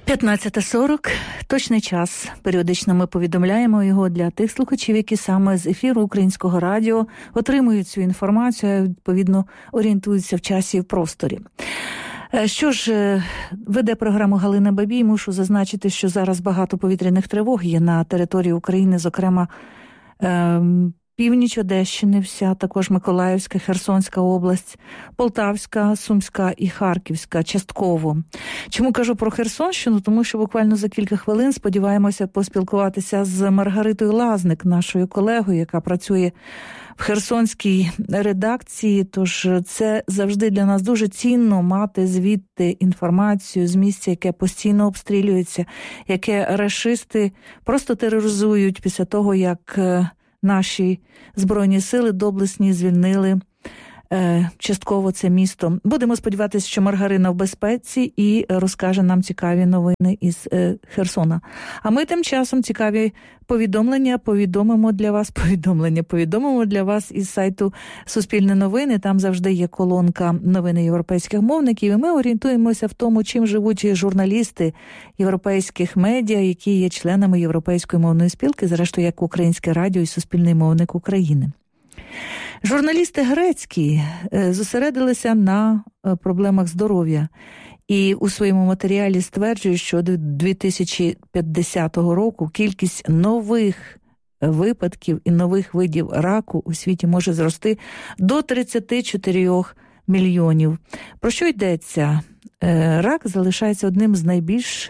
15:40 – точний час. Періодично ми повідомляємо його для тих слухачів, які саме з ефіру Українського радіо отримують цю інформацію, відповідно орієнтуються в часі і в просторі. Що ж, веде програму Галина Бабій. Мушу зазначити, що зараз багато повітряних тривог є на території України, зокрема північ Одещини вся, також Миколаївська, Херсонська область, Полтавська, Сумська і Харківська частково. Чому кажу про Херсонщину? Тому що буквально за кілька хвилин сподіваємося поспілкуватися з Маргаритою Лазник, нашою колегою, яка працює в херсонській редакції, тож це завжди для нас дуже цінно мати звідти інформацію з місця, яке постійно обстрілюється, яке рашисти просто тероризують після того, як наші Збройні сили доблесні звільнили частково це місто. Будемо сподіватися, що Маргарина в безпеці і розкаже нам цікаві новини із Херсона. А ми тим часом цікаві повідомлення повідомимо для вас із сайту Суспільне новини. Там завжди є колонка новини європейських мовників. І ми орієнтуємося в тому, чим живуть журналісти європейських медіа, які є членами Європейської мовної спілки, зрештою, як Українське радіо і Суспільний мовник України. Журналісти грецькі зосередилися на проблемах здоров'я і у своєму матеріалі стверджують, що до 2050 року кількість нових випадків і нових видів раку у світі може зрости до 34 мільйонів. Про що йдеться? Рак залишається одним з найбільш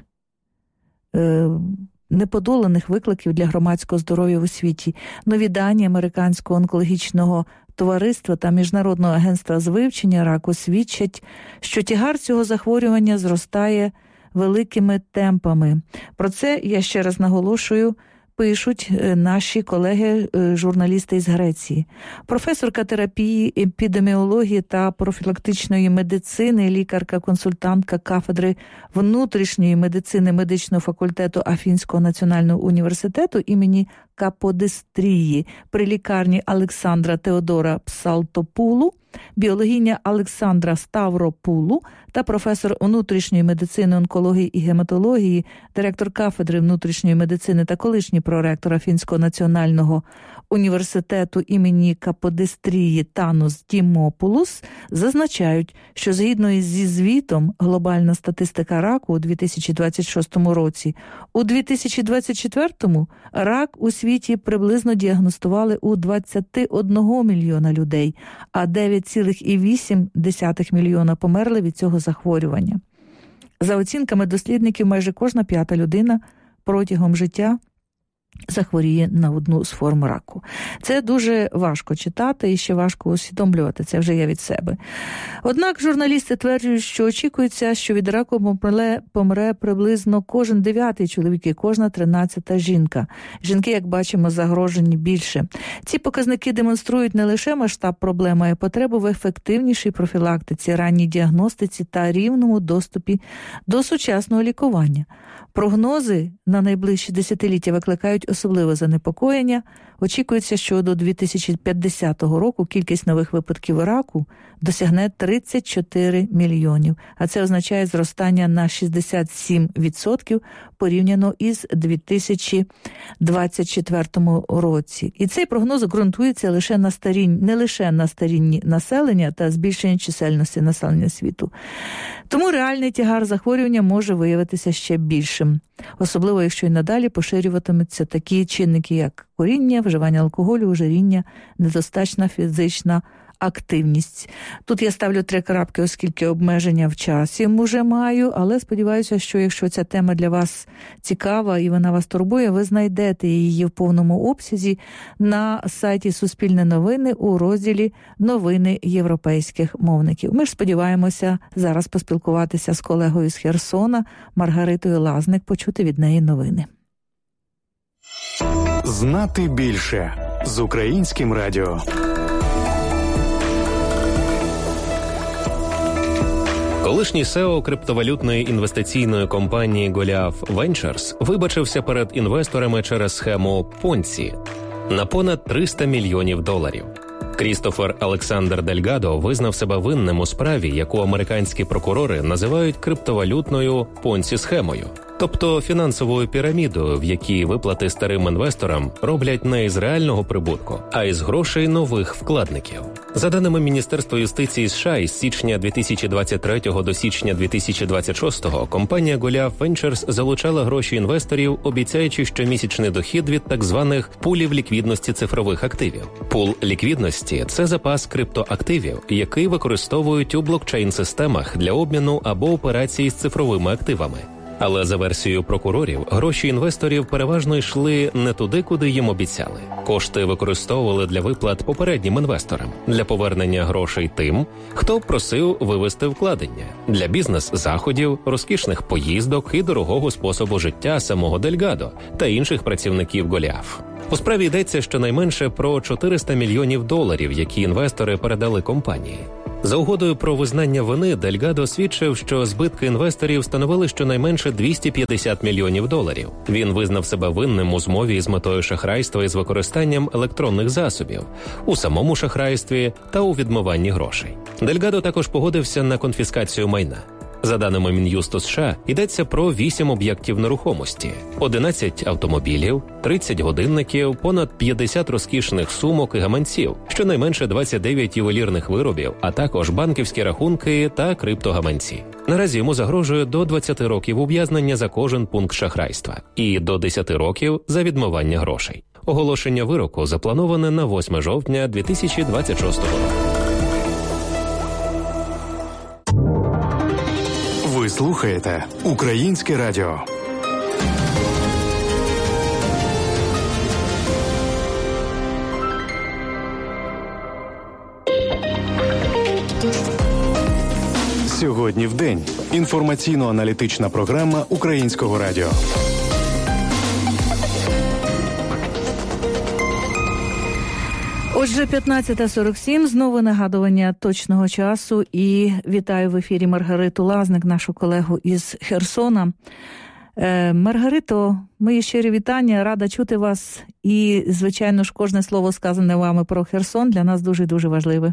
неподоланих викликів для громадського здоров'я у світі. Нові дані Американського онкологічного товариства та Міжнародного агентства з вивчення раку свідчать, що тягар цього захворювання зростає великими темпами. Про це, я ще раз наголошую, пишуть наші колеги-журналісти із Греції. Професорка терапії, епідеміології та профілактичної медицини, лікарка-консультантка кафедри внутрішньої медицини медичного факультету Афінського національного університету імені Каподистрії при лікарні Олександра Теодора Псалтопулу, біологиня Олександра Ставропулу та професор внутрішньої медицини, онкології і гематології, директор кафедри внутрішньої медицини та колишній проректор Афінського національного університету імені Каподистрії Танос Дімопулус зазначають, що згідно зі звітом «Глобальна статистика раку» у 2026 році, у 2024 рак у світі приблизно діагностували у 21 мільйона людей, а 9,8 мільйона померли від цього захворювання. За оцінками дослідників, майже кожна п'ята людина протягом життя захворіє на одну з форм раку. Це дуже важко читати і ще важко усвідомлювати, це вже я від себе. Однак журналісти тверджують, що очікується, що від раку помре приблизно кожен 9-й чоловік і кожна 13-та жінка. Жінки, як бачимо, загрожені більше. Ці показники демонструють не лише масштаб проблеми, а й потребу в ефективнішій профілактиці, ранній діагностиці та рівному доступі до сучасного лікування. Прогнози на найближчі десятиліття викликають особливе занепокоєння. Очікується, що до 2050 року кількість нових випадків раку досягне 34 мільйонів, а це означає зростання на 67% порівняно із 2024 році. І цей прогноз ґрунтується не лише на старінні населення та збільшенні чисельності населення світу. Тому реальний тягар захворювання може виявитися ще більшим, особливо якщо й надалі поширюватимуться такі чинники, як куріння, вживання алкоголю, ожиріння, недостатня фізична активність. Тут я ставлю 3 крапки, оскільки обмеження в часі вже маю, але сподіваюся, що якщо ця тема для вас цікава і вона вас турбує, ви знайдете її в повному обсязі на сайті Суспільне новини у розділі «Новини європейських мовників». Ми ж сподіваємося зараз поспілкуватися з колегою з Херсона Маргаритою Лазник, почути від неї новини. Знати більше з Українським радіо. Колишній СЕО криптовалютної інвестиційної компанії Goliath Ventures вибачився перед інвесторами через схему Понці на понад $300 мільйонів. Крістофер Олександр Дельгадо визнав себе винним у справі, яку американські прокурори називають криптовалютною Понці-схемою. тобто фінансовою пірамідою, в якій виплати старим інвесторам роблять не із реального прибутку, а із грошей нових вкладників. За даними Міністерства юстиції США, із січня 2023 до січня 2026 компанія Goliath Ventures залучала гроші інвесторів, обіцяючи щомісячний дохід від так званих пулів ліквідності цифрових активів. Пул ліквідності – це запас криптоактивів, який використовують у блокчейн-системах для обміну або операцій з цифровими активами. Але за версією прокурорів, гроші інвесторів переважно йшли не туди, куди їм обіцяли. Кошти використовували для виплат попереднім інвесторам, для повернення грошей тим, хто просив вивести вкладення, для бізнес-заходів, розкішних поїздок і дорогого способу життя самого Дельгадо та інших працівників Goliath. У справі йдеться щонайменше про $400 мільйонів, які інвестори передали компанії. За угодою про визнання вини Дельгадо свідчив, що збитки інвесторів становили щонайменше $250 мільйонів. Він визнав себе винним у змові із метою шахрайства із використанням електронних засобів, у самому шахрайстві та у відмиванні грошей. Дельгадо також погодився на конфіскацію майна. За даними Мін'юсту США, йдеться про 8 об'єктів нерухомості, 11 автомобілів, 30 годинників, понад 50 розкішних сумок і гаманців, щонайменше 29 ювелірних виробів, а також банківські рахунки та криптогаманці. Наразі йому загрожує до 20 років ув'язнення за кожен пункт шахрайства і до 10 років за відмивання грошей. Оголошення вироку заплановане на 8 жовтня 2026 року. Ви слухаєте Українське радіо. Сьогодні в день. Інформаційно-аналітична програма Українського радіо. Отже, 15:47, знову нагадування точного часу, і вітаю в ефірі Маргариту Лазник, нашу колегу із Херсона. Маргарито, мої щирі вітання, рада чути вас, і, звичайно ж, кожне слово сказане вами про Херсон для нас дуже-дуже важливе.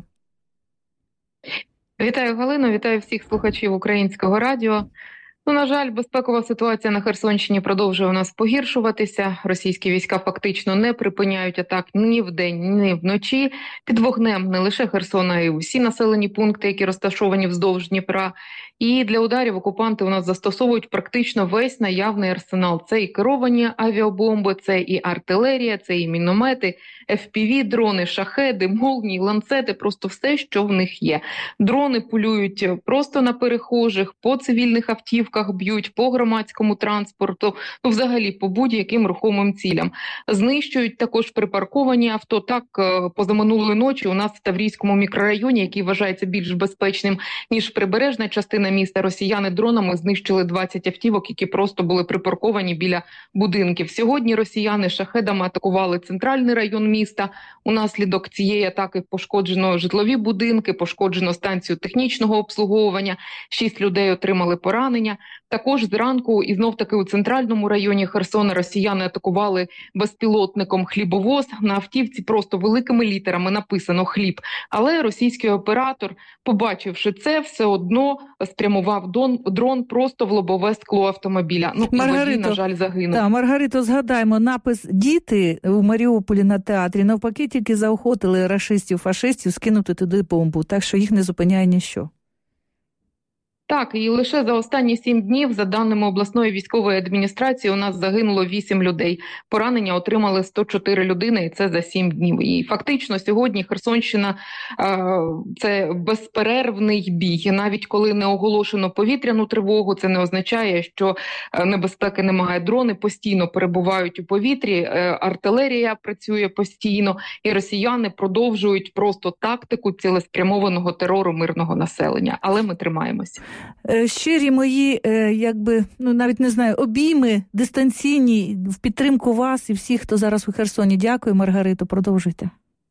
Вітаю, Галино, вітаю всіх слухачів Українського радіо. На жаль, безпекова ситуація на Херсонщині продовжує у нас погіршуватися. Російські війська фактично не припиняють атак ні вдень, ні вночі. Під вогнем не лише Херсона, а й усі населені пункти, які розташовані вздовж Дніпра. І для ударів окупанти у нас застосовують практично весь наявний арсенал. Це і керовані авіабомби, це і артилерія, це і міномети, FPV-дрони, шахеди, молнії, ланцети, просто все, що в них є. Дрони полюють просто на перехожих, по цивільних автівках б'ють, по громадському транспорту, взагалі по будь-яким рухомим цілям. Знищують також припарковані авто. Так, позаминулої ночі у нас в Таврійському мікрорайоні, який вважається більш безпечним, ніж прибережна частина міста, росіяни дронами знищили 20 автівок, які просто були припарковані біля будинків. Сьогодні росіяни шахедами атакували центральний район міста. Унаслідок цієї атаки пошкоджено житлові будинки, пошкоджено станцію технічного обслуговування, 6 людей отримали поранення. Також зранку і знов-таки у центральному районі Херсона росіяни атакували безпілотником хлібовоз. На автівці просто великими літерами написано «хліб». Але російський оператор, побачивши це, все одно спрямував дрон просто в лобове скло автомобіля. Водій, на жаль, загинув. Так, Маргарито, згадаємо, напис «Діти» у Маріуполі на театрі навпаки тільки заохотили рашистів-фашистів скинути туди бомбу, так що їх не зупиняє ніщо. Так, і лише за останні 7 днів, за даними обласної військової адміністрації, у нас загинуло 8 людей. Поранення отримали 104 людини, і це за 7 днів. І фактично сьогодні Херсонщина – це безперервний бій. Навіть коли не оголошено повітряну тривогу, це не означає, що небезпеки немає. Дрони постійно перебувають у повітрі, артилерія працює постійно, і росіяни продовжують просто тактику цілеспрямованого терору мирного населення. Але ми тримаємося. Щирі мої, навіть не знаю, обійми дистанційні в підтримку вас і всіх, хто зараз у Херсоні. Дякую, Маргарито, продовжуйте.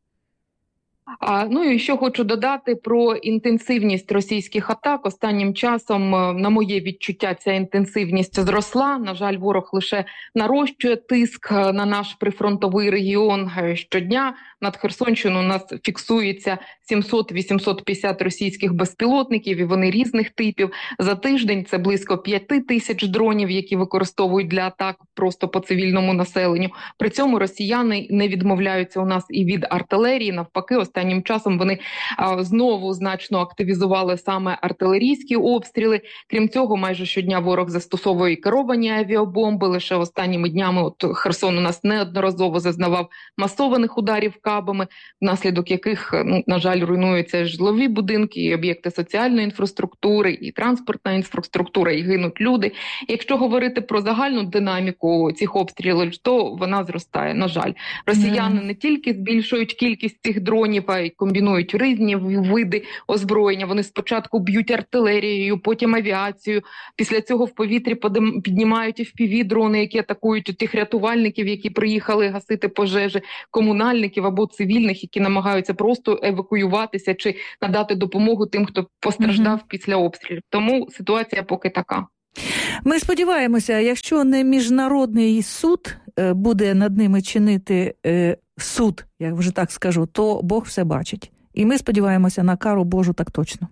І що хочу додати про інтенсивність російських атак. Останнім часом, на моє відчуття, ця інтенсивність зросла. На жаль, ворог лише нарощує тиск на наш прифронтовий регіон щодня. над Херсонщиною у нас фіксується 700-850 російських безпілотників, і вони різних типів. За тиждень це близько 5 тисяч дронів, які використовують для атак просто по цивільному населенню. При цьому росіяни не відмовляються у нас і від артилерії. Навпаки, останнім часом вони знову значно активізували саме артилерійські обстріли. Крім цього, майже щодня ворог застосовує керовані авіабомби. Лише останніми днями Херсон у нас неодноразово зазнавав масованих ударів кабами, внаслідок яких, на жаль, руйнуються житлові будинки, і об'єкти соціальної інфраструктури, і транспортна інфраструктура, і гинуть люди. Якщо говорити про загальну динаміку цих обстрілів, то вона зростає, на жаль. Росіяни не тільки збільшують кількість цих дронів, а й комбінують різні види озброєння. Вони спочатку б'ють артилерією, потім авіацією. Після цього в повітрі піднімають FPV-дрони, які атакують тих рятувальників, які приїхали гасити пожежі, комунальників або цивільних, які намагаються просто евакуюватися чи надати допомогу тим, хто постраждав після обстрілів. Тому ситуація поки така. Ми сподіваємося, якщо не міжнародний суд буде над ними чинити суд, я вже так скажу, то Бог все бачить. І ми сподіваємося на кару Божу так точно.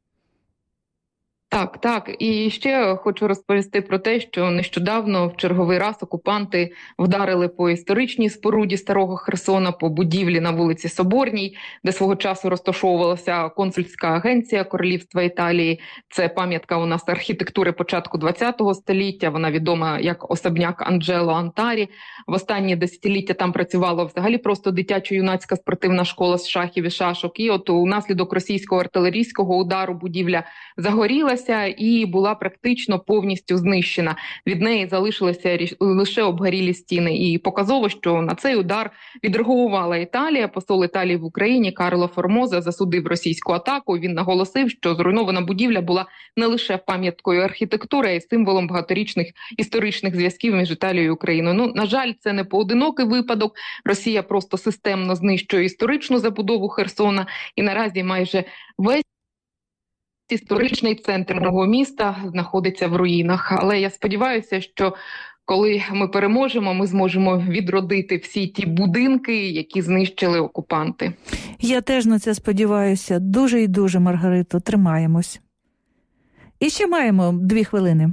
Так. І ще хочу розповісти про те, що нещодавно в черговий раз окупанти вдарили по історичній споруді Старого Херсона, по будівлі на вулиці Соборній, де свого часу розташовувалася консульська агенція Королівства Італії. Це пам'ятка у нас архітектури початку ХХ століття, вона відома як особняк Анджело Антарі. В останні десятиліття там працювала взагалі просто дитячо-юнацька спортивна школа з шахів і шашок. І от унаслідок російського артилерійського удару будівля загорілася і була практично повністю знищена. Від неї залишилися лише обгорілі стіни. І показово, що на цей удар відреагувала Італія. Посол Італії в Україні Карло Формоза засудив російську атаку. Він наголосив, що зруйнована будівля була не лише пам'яткою архітектури, а й символом багаторічних історичних зв'язків між Італією і Україною. На жаль, це не поодинокий випадок. Росія просто системно знищує історичну забудову Херсона, і наразі майже весь історичний центр мого міста знаходиться в руїнах. Але я сподіваюся, що коли ми переможемо, ми зможемо відродити всі ті будинки, які знищили окупанти. Я теж на це сподіваюся. Дуже і дуже, Маргарито, тримаємось. І ще маємо 2 хвилини.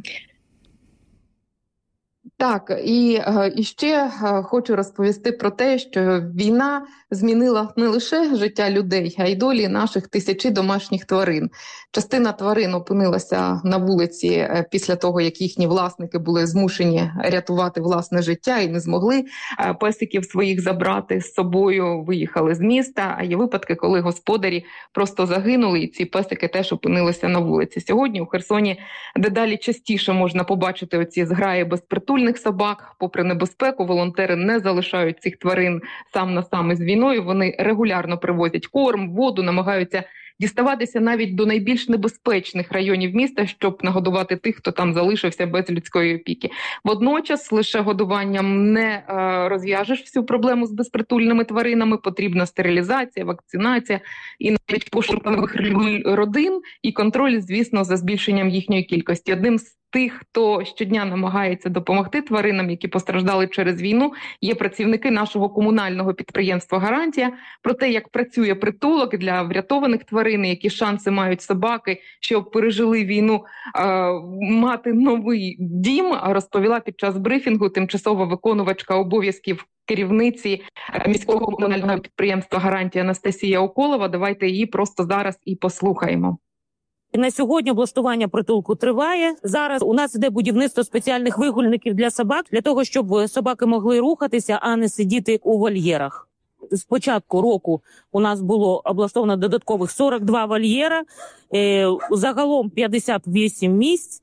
Так, і ще хочу розповісти про те, що війна змінила не лише життя людей, а й долі наших тисячі домашніх тварин. Частина тварин опинилася на вулиці після того, як їхні власники були змушені рятувати власне життя і не змогли песиків своїх забрати з собою, виїхали з міста. А є випадки, коли господарі просто загинули, і ці песики теж опинилися на вулиці. Сьогодні у Херсоні дедалі частіше можна побачити оці зграї безпритульних собак. Попри небезпеку, волонтери не залишають цих тварин сам на сам із війною. Вони регулярно привозять корм, воду, намагаються діставатися навіть до найбільш небезпечних районів міста, щоб нагодувати тих, хто там залишився без людської опіки. Водночас лише годуванням не розв'яжеш всю проблему з безпритульними тваринами. Потрібна стерилізація, вакцинація і навіть пошук нових родин і контроль, звісно, за збільшенням їхньої кількості. Одним з тих, хто щодня намагається допомогти тваринам, які постраждали через війну, є працівники нашого комунального підприємства «Гарантія». Про те, як працює притулок для врятованих тварин, які шанси мають собаки, щоб пережили війну, мати новий дім, розповіла під час брифінгу тимчасова виконувачка обов'язків керівниці міського комунального підприємства «Гарантія» Анастасія Околова. Давайте її просто зараз і послухаємо. На сьогодні облаштування притулку триває. Зараз у нас іде будівництво спеціальних вигульників для собак, для того, щоб собаки могли рухатися, а не сидіти у вольєрах. З початку року у нас було облаштовано додаткових 42 вольєра, загалом 58 місць.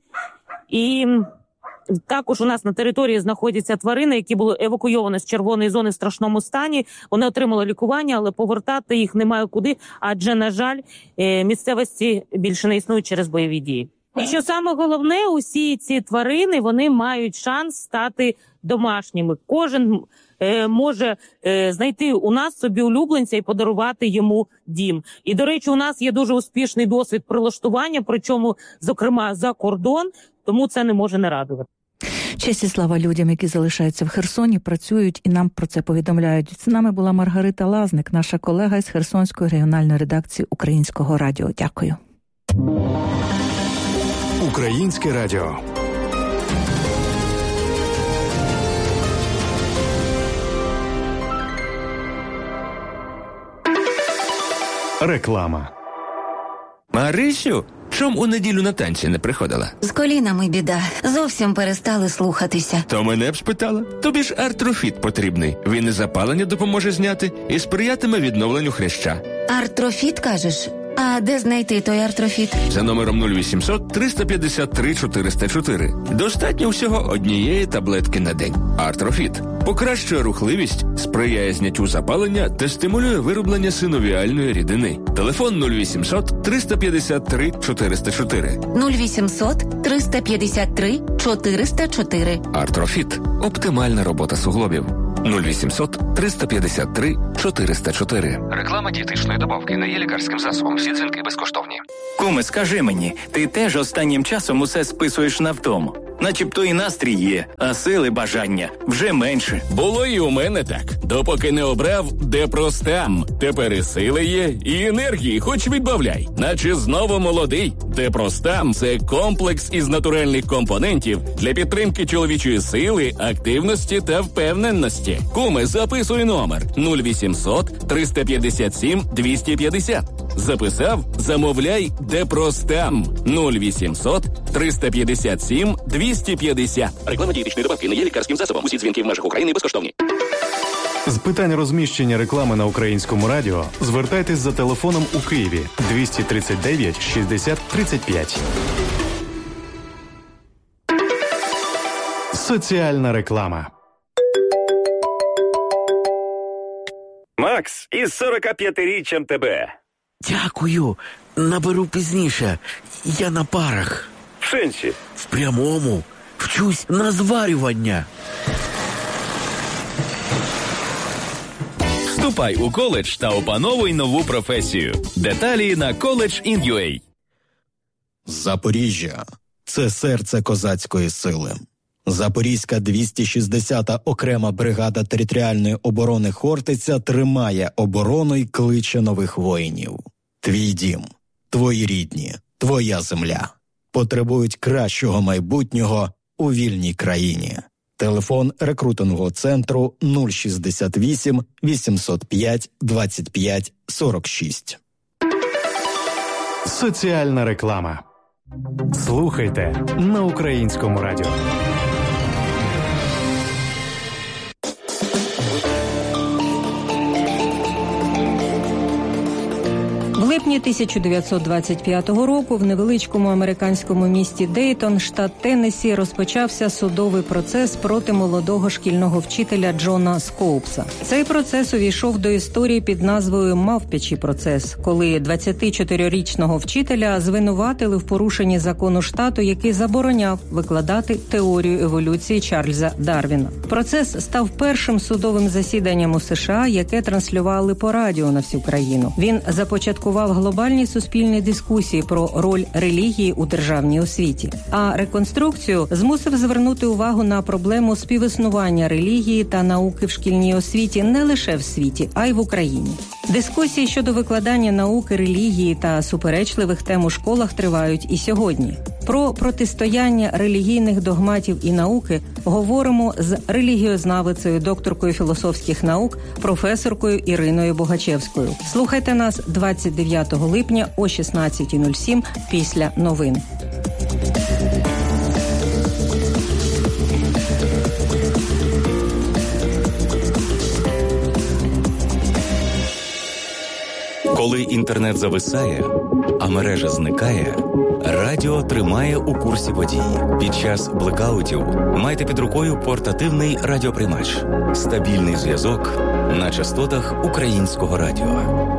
І також у нас на території знаходяться тварини, які були евакуйовані з червоної зони в страшному стані. Вони отримали лікування, але повертати їх немає куди, адже, на жаль, місцевості більше не існують через бойові дії. І що саме головне, усі ці тварини, вони мають шанс стати домашніми. Кожен може знайти у нас собі улюбленця і подарувати йому дім. І, до речі, у нас є дуже успішний досвід прилаштування, причому, зокрема, за кордон, тому це не може не радувати. Честь і слава людям, які залишаються в Херсоні, працюють і нам про це повідомляють. З нами була Маргарита Лазник, наша колега із Херсонської регіональної редакції Українського радіо. Дякую. Українське радіо. Реклама. Марисю, чом у неділю на танці не приходила? З колінами біда. Зовсім перестали слухатися. То мене б спитала. Тобі ж Артрофіт потрібний. Він і запалення допоможе зняти, і сприятиме відновленню хряща. Артрофіт, кажеш? А де знайти той Артрофіт? За номером 0800 353 404. Достатньо всього однієї таблетки на день. Артрофіт покращує рухливість, сприяє зняттю запалення та стимулює вироблення синовіальної рідини. Телефон 0800 353 404. 0800 353 404. Артрофіт. Оптимальна робота суглобів. 0800 353 404. Реклама дієтичної добавки не є лікарським засобом. Всі дзвінки безкоштовні. Куме, скажи мені, ти теж останнім часом усе списуєш на втому? Начебто і настрій є, а сили бажання вже менше. Було і у мене так. Допоки не обрав Депростам. Тепер і сили є, і енергії хоч відбавляй. Наче знову молодий. Депростам – це комплекс із натуральних компонентів для підтримки чоловічої сили, активності та впевненості. Куме, записуй номер 0800 357 250. Записав? Замовляй Депростам. 0800 357 250. Реклама дієтичної добавки не є лікарським засобом. Усі дзвінки в межах України безкоштовні. З питань розміщення реклами на Українському радіо звертайтесь за телефоном у Києві 239 60 35. Соціальна реклама. Макс, із 45-річчям тебе. Дякую. Наберу пізніше. Я на парах. В сенсі? В прямому. Вчусь на зварювання. Вступай у коледж та опановуй нову професію. Деталі на college.in.ua. Запоріжжя – це серце козацької сили. Запорізька 260-та окрема бригада територіальної оборони «Хортиця» тримає оборону й кличе нових воїнів. Твій дім, твої рідні, твоя земля потребують кращого майбутнього у вільній країні. Телефон рекрутингового центру 068 805 25 46. Соціальна реклама. Слухайте на Українському радіо. В липні 1925 року в невеличкому американському місті Дейтон, штат Теннессі, розпочався судовий процес проти молодого шкільного вчителя Джона Скоупса. Цей процес увійшов до історії під назвою «Мавпячий процес», коли 24-річного вчителя звинуватили в порушенні закону штату, який забороняв викладати теорію еволюції Чарльза Дарвіна. Процес став першим судовим засіданням у США, яке транслювали по радіо на всю країну. Він започаткував глобальні суспільні дискусії про роль релігії у державній освіті. А реконструкцію змусив звернути увагу на проблему співіснування релігії та науки в шкільній освіті не лише в світі, а й в Україні. Дискусії щодо викладання науки, релігії та суперечливих тем у школах тривають і сьогодні. Про протистояння релігійних догматів і науки говоримо з релігіознавицею, докторкою філософських наук, професоркою Іриною Богачевською. Слухайте нас 29 липня о 16:07 після новин. Коли інтернет зависає, а мережа зникає, радіо тримає у курсі подій. Під час блекаутів майте під рукою портативний радіоприймач. Стабільний зв'язок на частотах Українського радіо.